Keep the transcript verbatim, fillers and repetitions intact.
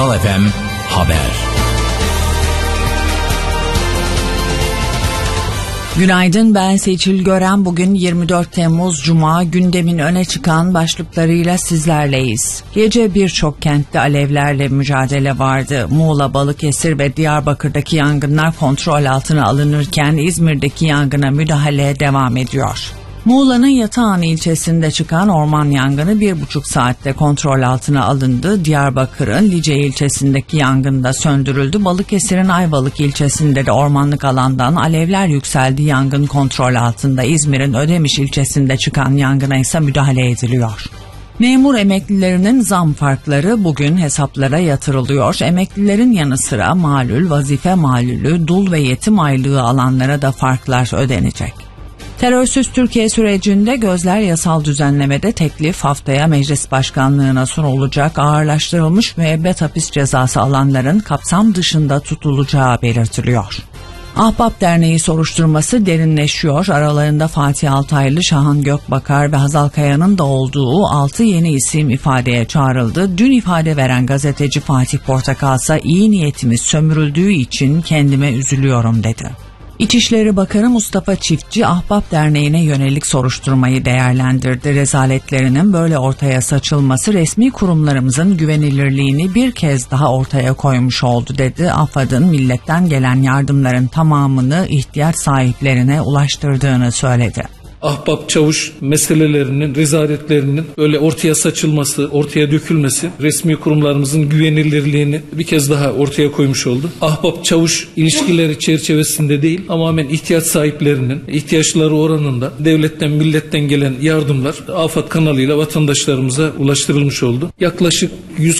Kral F M Haber. Günaydın, ben Seçil Gören. Bugün yirmi dört Temmuz Cuma, gündemin öne çıkan başlıklarıyla sizlerleyiz. Gece birçok kentte alevlerle mücadele vardı. Muğla, Balıkesir ve Diyarbakır'daki yangınlar kontrol altına alınırken İzmir'deki yangına müdahale devam ediyor. Muğla'nın Yatağan ilçesinde çıkan orman yangını bir buçuk saatte kontrol altına alındı. Diyarbakır'ın Lice ilçesindeki yangın da söndürüldü. Balıkesir'in Ayvalık ilçesinde de ormanlık alandan alevler yükseldi. Yangın kontrol altında. İzmir'in Ödemiş ilçesinde çıkan yangına ise müdahale ediliyor. Memur emeklilerinin zam farkları bugün hesaplara yatırılıyor. Emeklilerin yanı sıra malul, vazife malulü, dul ve yetim aylığı alanlara da farklar ödenecek. Terörsüz Türkiye sürecinde gözler yasal düzenlemede. Teklif haftaya meclis başkanlığına sunulacak. Ağırlaştırılmış müebbet hapis cezası alanların kapsam dışında tutulacağı belirtiliyor. Ahbap Derneği soruşturması derinleşiyor. Aralarında Fatih Altaylı, Şahan Gökbakar ve Hazal Kaya'nın da olduğu altı yeni isim ifadeye çağrıldı. Dün ifade veren gazeteci Fatih Portakal ise iyi niyetimiz sömürüldüğü için kendime üzülüyorum dedi. İçişleri Bakanı Mustafa Çiftçi, Ahbap Derneği'ne yönelik soruşturmayı değerlendirdi. Rezaletlerinin böyle ortaya saçılması resmi kurumlarımızın güvenilirliğini bir kez daha ortaya koymuş oldu dedi. AFAD'ın milletten gelen yardımların tamamını ihtiyaç sahiplerine ulaştırdığını söyledi. Ahbap çavuş meselelerinin, rezaletlerinin böyle ortaya saçılması, ortaya dökülmesi resmi kurumlarımızın güvenilirliğini bir kez daha ortaya koymuş oldu. Ahbap çavuş ilişkileri çerçevesinde değil, tamamen ihtiyaç sahiplerinin ihtiyaçları oranında devletten, milletten gelen yardımlar AFAD kanalıyla vatandaşlarımıza ulaştırılmış oldu. Yaklaşık yüz